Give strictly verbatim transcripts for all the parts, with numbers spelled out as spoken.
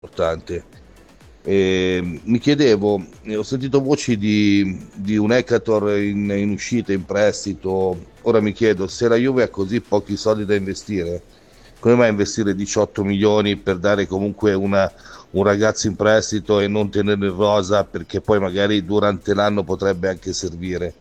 importante. Eh, mi chiedevo, eh, ho sentito voci di, di un Ekator in, in uscita, in prestito. Ora mi chiedo, se la Juve ha così pochi soldi da investire, come mai investire diciotto milioni per dare comunque una, un ragazzo in prestito e non tenerlo in rosa perché poi magari durante l'anno potrebbe anche servire?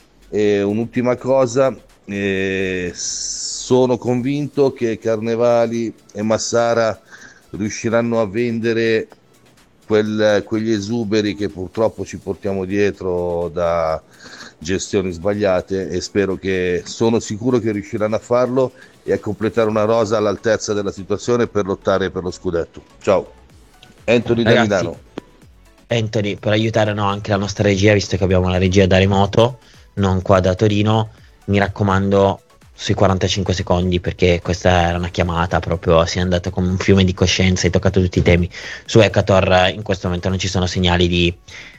E un'ultima cosa, eh, sono convinto che Carnevali e Massara riusciranno a vendere quel- quegli esuberi che purtroppo ci portiamo dietro da gestioni sbagliate e spero che, sono sicuro che riusciranno a farlo e a completare una rosa all'altezza della situazione per lottare per lo scudetto. Ciao, Anthony da Ragazzi, Milano. Anthony, per aiutare no, anche la nostra regia, visto che abbiamo la regia da remoto, non qua da Torino, mi raccomando sui quarantacinque secondi, perché questa era una chiamata proprio, si è andato come un fiume di coscienza, hai toccato tutti i temi. Su Ekator in questo momento non ci sono segnali di,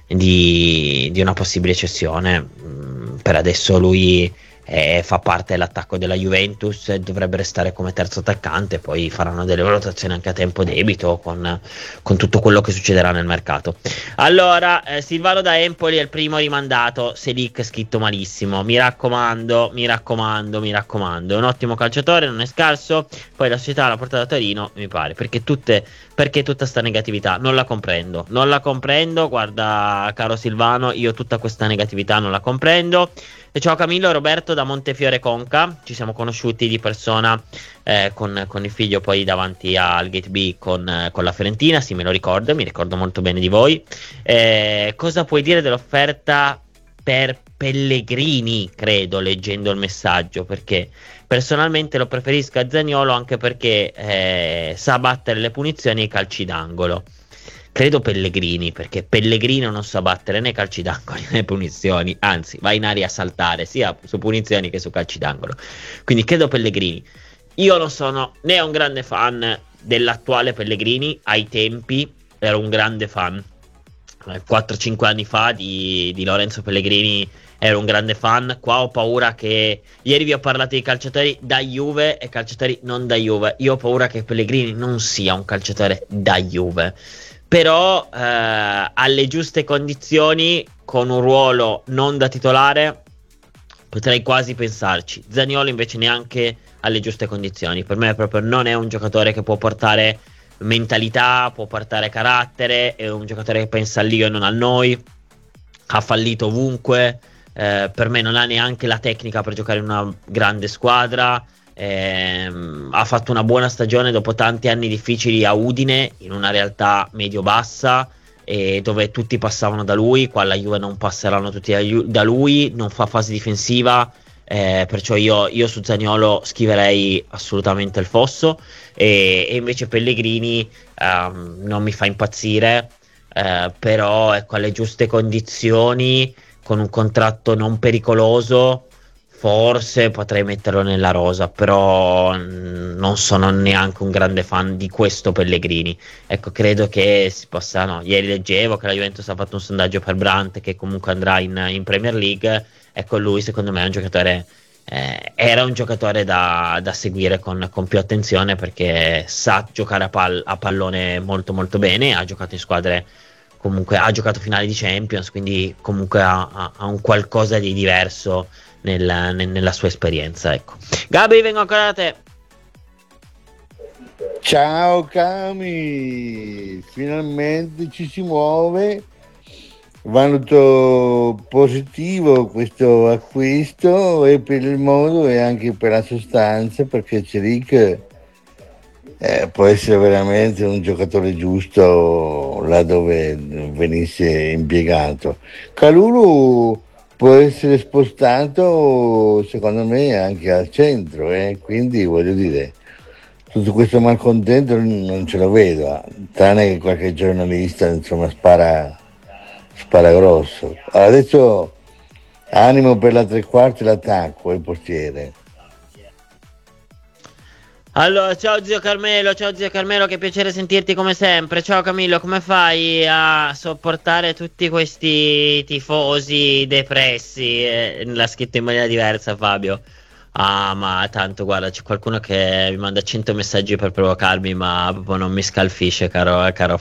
di, di una possibile cessione. Mm, per adesso lui eh, fa parte dell'attacco della Juventus e dovrebbe restare come terzo attaccante, poi faranno delle valutazioni anche a tempo debito con, con tutto quello che succederà nel mercato. Allora, eh, Silvano da Empoli è il primo rimandato. Selic scritto malissimo. Mi raccomando, mi raccomando, mi raccomando. È un ottimo calciatore, non è scarso. Poi la società l'ha portata a Torino, mi pare. Perché tutte, perché tutta sta negatività? Non la comprendo. Non la comprendo. Guarda, caro Silvano, io tutta questa negatività non la comprendo. E ciao Camillo e Roberto da Montefiore Conca. Ci siamo conosciuti di persona eh, con, con il figlio poi davanti al Gate B con, eh, con la Fiorentina. Sì, me lo ricordo, mi ricordo molto bene di voi. Eh, cosa puoi dire dell'offerta per Pellegrini, credo, leggendo il messaggio, perché personalmente lo preferisco a Zaniolo anche perché eh, sa battere le punizioni e i calci d'angolo. Credo Pellegrini, perché Pellegrino non sa battere né calci d'angolo né punizioni, anzi va in aria a saltare sia su punizioni che su calci d'angolo. Quindi credo Pellegrini. Io non sono né un grande fan dell'attuale Pellegrini, ai tempi ero un grande fan. quattro cinque anni fa di, di Lorenzo Pellegrini ero un grande fan. Qua ho paura che ieri vi ho parlato di calciatori da Juve e calciatori non da Juve. Io ho paura che Pellegrini non sia un calciatore da Juve, però eh, alle giuste condizioni, con un ruolo non da titolare, potrei quasi pensarci. Zaniolo invece neanche alle giuste condizioni. Per me proprio non è un giocatore che può portare mentalità, può portare carattere, è un giocatore che pensa all'io e non al noi, ha fallito ovunque, eh, per me non ha neanche la tecnica per giocare in una grande squadra, ehm, ha fatto una buona stagione dopo tanti anni difficili a Udine, in una realtà medio-bassa, e dove tutti passavano da lui. Qua alla Juve non passeranno tutti da Ju- da lui, non fa fase difensiva, eh, perciò io, io su Zaniolo scriverei assolutamente il fosso. E, e invece Pellegrini ehm, non mi fa impazzire, eh, però ecco, alle giuste condizioni, con un contratto non pericoloso, forse potrei metterlo nella rosa, però mm, non sono neanche un grande fan di questo Pellegrini. Ecco, credo che si possa, no, ieri leggevo che la Juventus ha fatto un sondaggio per Brandt che comunque andrà in, in Premier League. Ecco, lui secondo me è un giocatore, eh, era un giocatore da, da seguire con, con più attenzione, perché sa giocare a, pal- a pallone molto molto bene, ha giocato in squadre, comunque ha giocato finali di Champions, quindi comunque ha, ha- ha un qualcosa di diverso nella, ne- nella sua esperienza, ecco. Gabi, vengo ancora da te. Ciao Cami, finalmente ci si muove, valuto positivo questo acquisto e per il modo e anche per la sostanza, perché Celic eh, può essere veramente un giocatore giusto là dove venisse impiegato. Calulu può essere spostato secondo me anche al centro, eh, quindi voglio dire tutto questo malcontento non ce lo vedo, tranne che qualche giornalista insomma spara, spara grosso. Adesso animo per la tre quarti l'attacco e il portiere. Allora, ciao zio Carmelo, ciao zio Carmelo, che piacere sentirti come sempre. Ciao Camillo, come fai a sopportare tutti questi tifosi depressi? Eh, l'ha scritto in maniera diversa Fabio. Ah, ma tanto guarda, c'è qualcuno che mi manda cento messaggi per provocarmi, ma proprio non mi scalfisce, caro, caro